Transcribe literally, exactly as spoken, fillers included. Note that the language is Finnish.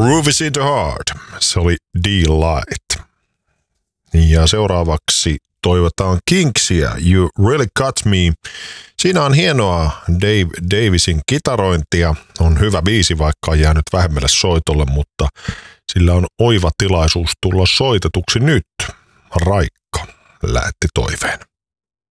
Groove is in the heart. Se oli Delight. Ja seuraavaksi toivotaan Kingsia, You Really Got Me. Siinä on hienoa Dave Davisin kitarointia. On hyvä biisi, vaikka on jäänyt vähemmälle soitolle, mutta sillä on oiva tilaisuus tulla soitetuksi nyt. Raikka lähetti toiveen.